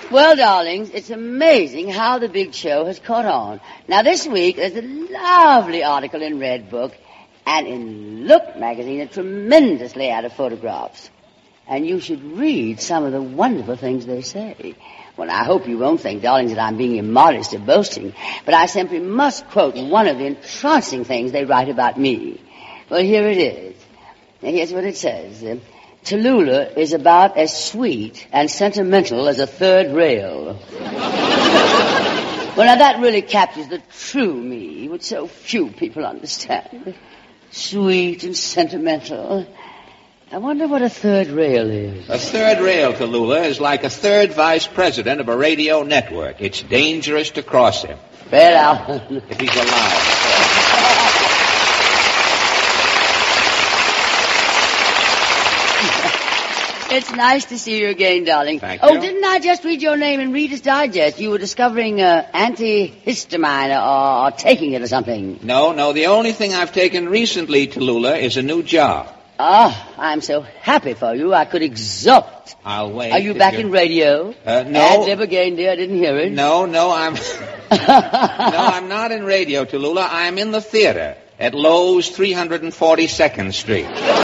Well, darlings, it's amazing how the big show has caught on. Now, this week, there's a lovely article in Redbook, and in Look magazine, a tremendous layout of photographs. And you should read some of the wonderful things they say. Well, I hope you won't think, darlings, that I'm being immodest or boasting, but I simply must quote one of the entrancing things they write about me. Well, here it is. Now, here's what it says. Tallulah is about as sweet and sentimental as a third rail. Well, now that really captures the true me, which so few people understand. Sweet and sentimental. I wonder what a third rail is. A third rail, Tallulah, is like a third vice president of a radio network. It's dangerous to cross him. Well, Alan. If he's alive. It's nice to see you again, darling. Thank you. Oh, didn't I just read your name in Reader's Digest? You were discovering antihistamine or taking it or something. No. The only thing I've taken recently, Tallulah, is a new job. Ah, I'm so happy for you. I could exult. I'll wait. Are you back in radio? No. Ad-lib again, dear. I didn't hear it. No, I'm... No, I'm not in radio, Tallulah. I'm in the theater at Lowe's 342nd Street.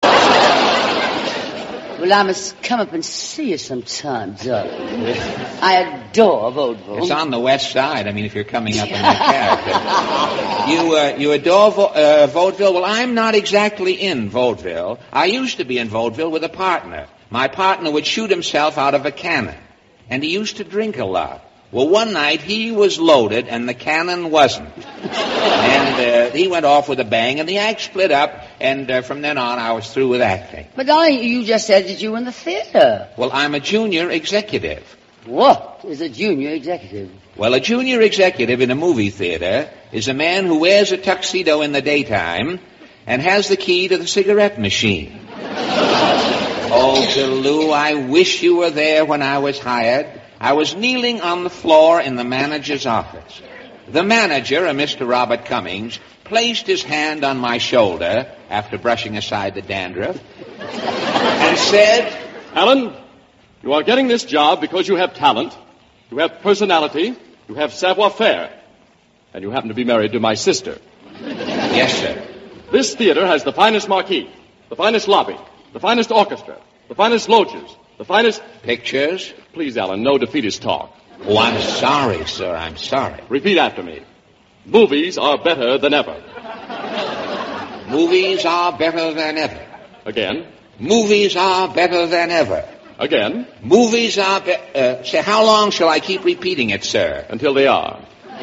Well, I must come up and see you sometime, darling. I adore vaudeville. It's on the west side. I mean, if you're coming up in that character. You adore vaudeville? Well, I'm not exactly in vaudeville. I used to be in vaudeville with a partner. My partner would shoot himself out of a cannon. And he used to drink a lot. Well, one night he was loaded and the cannon wasn't. And he went off with a bang and the act split up, and from then on I was through with acting. But darling, you just said that you were in the theater. Well, I'm a junior executive. What is a junior executive? Well, a junior executive in a movie theater is a man who wears a tuxedo in the daytime and has the key to the cigarette machine. Oh, Tallulah, I wish you were there when I was hired. I was kneeling on the floor in the manager's office. The manager, a Mr. Robert Cummings, placed his hand on my shoulder after brushing aside the dandruff and said, Alan, you are getting this job because you have talent, you have personality, you have savoir-faire, and you happen to be married to my sister. Yes, sir. This theater has the finest marquee, the finest lobby, the finest orchestra, the finest loges, the finest... Pictures? Please, Alan, no defeatist talk. Oh, I'm sorry, sir. I'm sorry. Repeat after me. Movies are better than ever. Movies are better than ever. Again. Movies are better than ever. Again. Movies are say, how long shall I keep repeating it, sir? Until they are.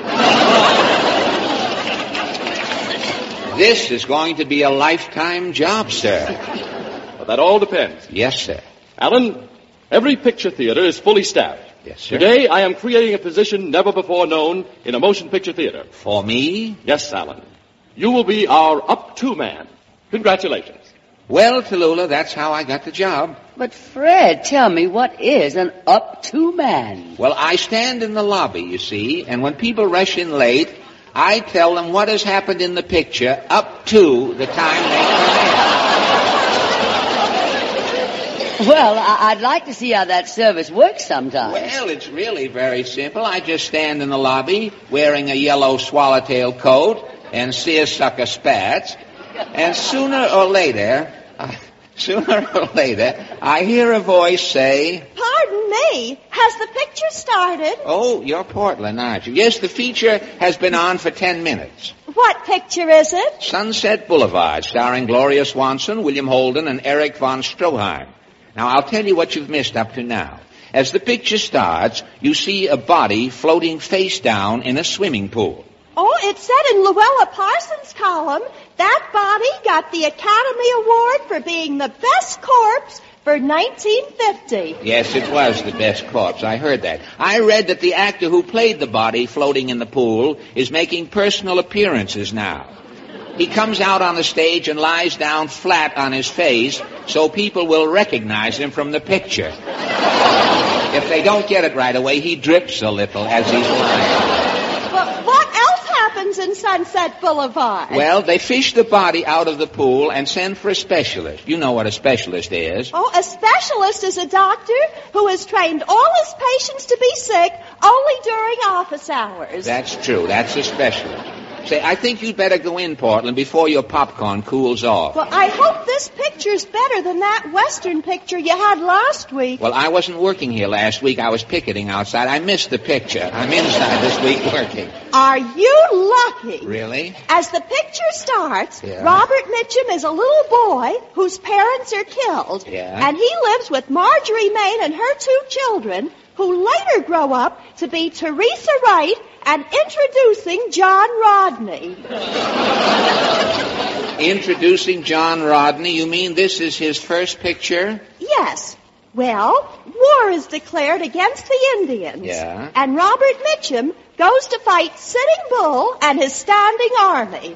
This is going to be a lifetime job, sir. But that all depends. Yes, sir. Alan, every picture theater is fully staffed. Yes, sir. Today, I am creating a position never before known in a motion picture theater. For me? Yes, Alan. You will be our up-to man. Congratulations. Well, Tallulah, that's how I got the job. But, Fred, tell me, what is an up-to man? Well, I stand in the lobby, you see, and when people rush in late, I tell them what has happened in the picture up to the time they come in. Well, I'd like to see how that service works sometime. Well, it's really very simple. I just stand in the lobby wearing a yellow swallowtail coat and seersucker spats, and sooner or later, I hear a voice say, Pardon me, has the picture started? Oh, you're Portland, aren't you? Yes, the feature has been on for 10 minutes. What picture is it? Sunset Boulevard, starring Gloria Swanson, William Holden, and Erich von Stroheim. Now, I'll tell you what you've missed up to now. As the picture starts, you see a body floating face down in a swimming pool. Oh, it said in Luella Parsons' column, that body got the Academy Award for being the best corpse for 1950. Yes, it was the best corpse. I heard that. I read that the actor who played the body floating in the pool is making personal appearances now. He comes out on the stage and lies down flat on his face so people will recognize him from the picture. If they don't get it right away, he drips a little as he's lying. Well, what else happened happens in Sunset Boulevard? Well, they fish the body out of the pool and send for a specialist. You know what a specialist is. Oh, a specialist is a doctor who has trained all his patients to be sick only during office hours. That's true. That's a specialist. Say, I think you'd better go in, Portland, before your popcorn cools off. Well, I hope this picture's better than that Western picture you had last week. Well, I wasn't working here last week. I was picketing outside. I missed the picture. I'm inside this week working. Are you lucky? Really? As the picture starts, Yeah. Robert Mitchum is a little boy whose parents are killed. Yeah. And he lives with Marjorie Main and her 2 children, who later grow up to be Teresa Wright and introducing John Rodney. Introducing John Rodney? You mean this is his first picture? Yes. Well, war is declared against the Indians. Yeah. And Robert Mitchum goes to fight Sitting Bull and his standing army.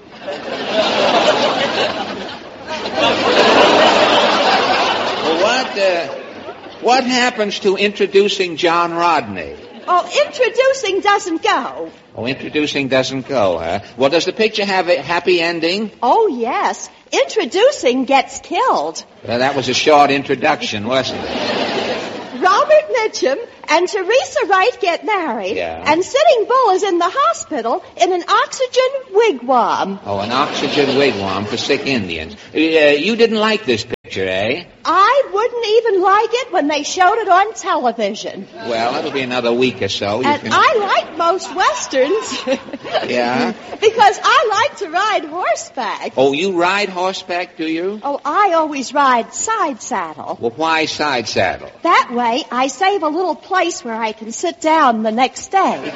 Well, what happens to introducing John Rodney? Oh, introducing doesn't go. Oh, introducing doesn't go, huh? Well, does the picture have a happy ending? Oh, yes. Introducing gets killed. Well, that was a short introduction, wasn't it? Robert Mitchum and Teresa Wright get married. Yeah. And Sitting Bull is in the hospital in an oxygen wigwam. Oh, an oxygen wigwam for sick Indians. You didn't like this picture, eh? I wouldn't even like it when they showed it on television. Well, it'll be another week or so. And I like most Westerns. Yeah? Because I like to ride horseback. Oh, you ride horseback, do you? Oh, I always ride side saddle. Well, why side saddle? That way, I save a little place where I can sit down the next day.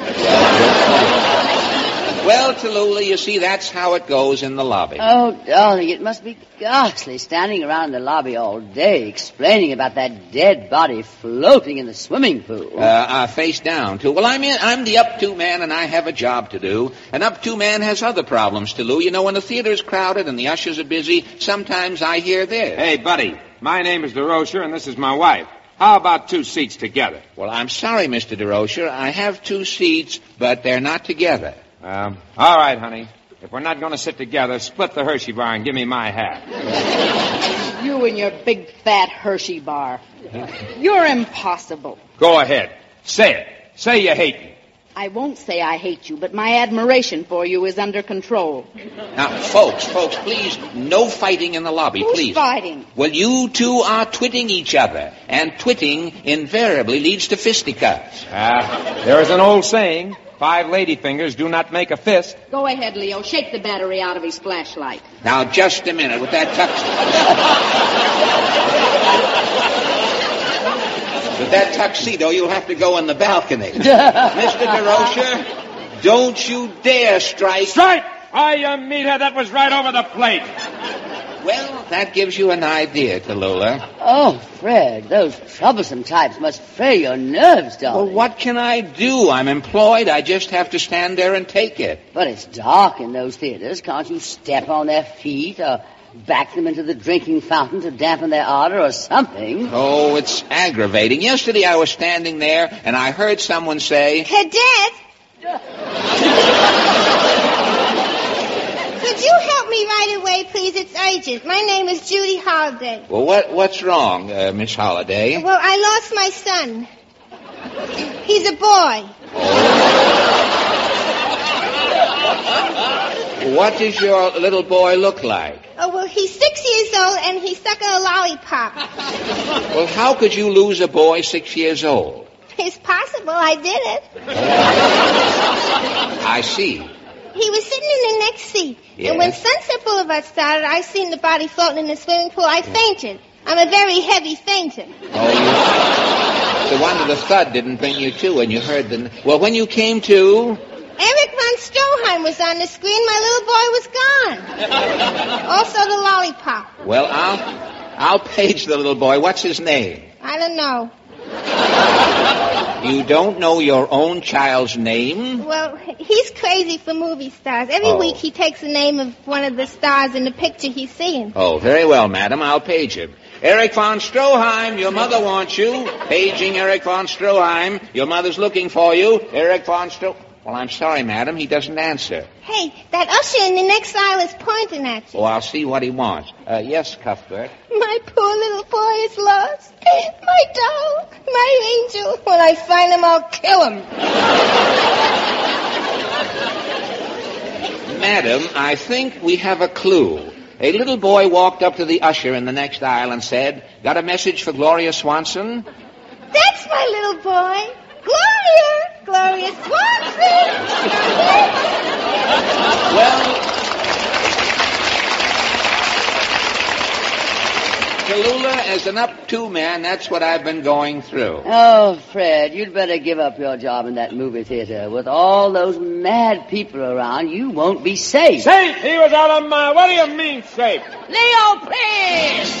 Well, Tallulah, you see, that's how it goes in the lobby. Oh, darling, it must be ghastly standing around in the lobby all day explaining about that dead body floating in the swimming pool. Face down, too. Well, I'm the up-to man, and I have a job to do. An up-to man has other problems, Tallulah. You know, when the theater is crowded and the ushers are busy, sometimes I hear this. Hey, buddy, my name is DeRocher, and this is my wife. How about 2 seats together? Well, I'm sorry, Mr. DeRocher. I have 2 seats, but they're not together. All right, honey. If we're not going to sit together, split the Hershey bar and give me my half. You and your big, fat Hershey bar. You're impossible. Go ahead. Say it. Say you hate me. I won't say I hate you, but my admiration for you is under control. Now, folks, please, no fighting in the lobby, Who's please. fighting? Well, you two are twitting each other, and twitting invariably leads to fisticuffs. There is an old saying, 5 lady fingers do not make a fist. Go ahead, Leo. Shake the battery out of his flashlight. Now, just a minute with that With that tuxedo, you'll have to go in the balcony. Mr. DeRocher, don't you dare strike. Strike! Meathead, that was right over the plate. Well, that gives you an idea, Tallulah. Oh, Fred, those troublesome types must fray your nerves, darling. Well, what can I do? I'm employed. I just have to stand there and take it. But it's dark in those theaters. Can't you step on their feet or back them into the drinking fountain to dampen their ardor or something? Oh, it's aggravating. Yesterday I was standing there and I heard someone say, Cadet! Could you help me right away, please? It's urgent. My name is Judy Holliday. Well, what's wrong, Miss Holliday? Well, I lost my son. He's a boy. What does your little boy look like? Oh, well, he's 6 years old and he's sucking a lollipop. Well, how could you lose a boy 6 years old? It's possible I did it. I see. He was sitting in the next seat. Yeah. And when Sunset Boulevard started, I seen the body floating in the swimming pool. I fainted. I'm a very heavy fainter. Oh, the wonder the thud didn't bring you to when you heard the... Well, when you came to... Eric von Stroheim was on the screen. My little boy was gone. Also the lollipop. Well, I'll page the little boy. What's his name? I don't know. You don't know your own child's name? Well, he's crazy for movie stars. Every week he takes the name of one of the stars in the picture he's seeing. Oh, very well, madam. I'll page him. Eric von Stroheim, your mother wants you. Paging Eric von Stroheim. Your mother's looking for you. Eric von Stroheim. Well, I'm sorry, madam. He doesn't answer. Hey, that usher in the next aisle is pointing at you. Oh, I'll see what he wants. Yes, Cuthbert. My poor little boy is lost. My doll, my angel. When I find him, I'll kill him. Madam, I think we have a clue. A little boy walked up to the usher in the next aisle and said, "Got a message for Gloria Swanson?" That's my little boy. Gloria Swanson. Well, Tallulah, as an up-to man, that's what I've been going through. Oh, Fred, you'd better give up your job in that movie theater. With all those mad people around, you won't be safe. Safe? He was out of my... What do you mean, safe? Leo, please!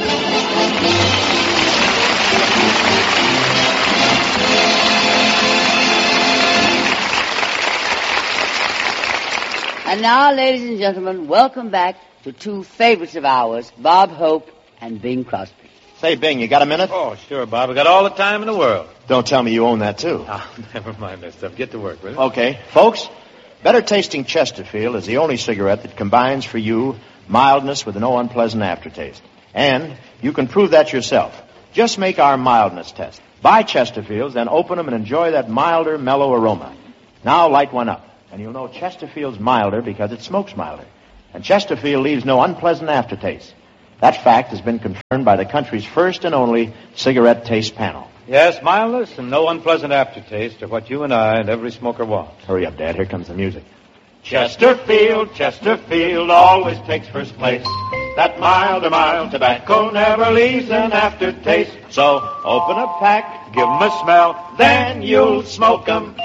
And now, ladies and gentlemen, welcome back to two favorites of ours, Bob Hope and Bing Crosby. Say, Bing, you got a minute? Oh, sure, Bob. I got all the time in the world. Don't tell me you own that, too. Oh, never mind that stuff. Get to work, will you? Okay. Folks, Better Tasting Chesterfield is the only cigarette that combines for you mildness with no unpleasant aftertaste. And you can prove that yourself. Just make our mildness test. Buy Chesterfields, then open them and enjoy that milder, mellow aroma. Now light one up, and you'll know Chesterfield's milder because it smokes milder. And Chesterfield leaves no unpleasant aftertaste. That fact has been confirmed by the country's first and only cigarette taste panel. Yes, mildness and no unpleasant aftertaste are what you and I and every smoker want. Hurry up, Dad. Here comes the music. Chesterfield always takes first place. That mild tobacco never leaves an aftertaste. So open a pack, give 'em a smell, then you'll smoke 'em.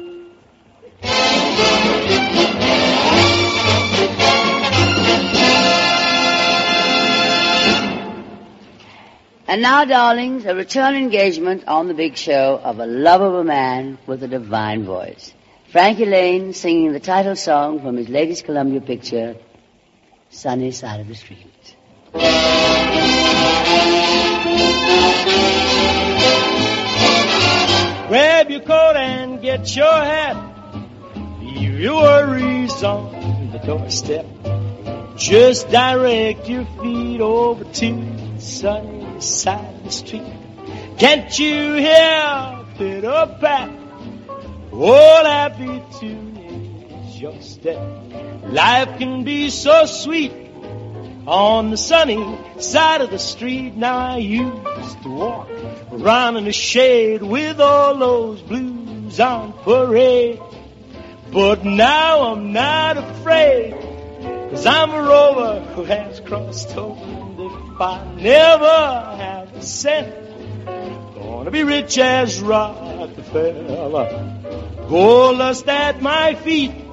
And now, darlings, a return engagement on the big show of a love of a man with a divine voice. Frankie Lane singing the title song from his latest Columbia picture, Sunny Side of the Street. Grab your coat and get your hat. Leave your worries on the doorstep. Just direct your feet over to the sunny side of the street. Can't you hear pitter pat? All happy tune is your step. Life can be so sweet on the sunny side of the street. Now I used to walk around in the shade with all those blues on parade, but now I'm not afraid, 'cause I'm a rover who has crossed over. And if I never have a cent, gonna be rich as Rockefeller. Gold dust at my feet,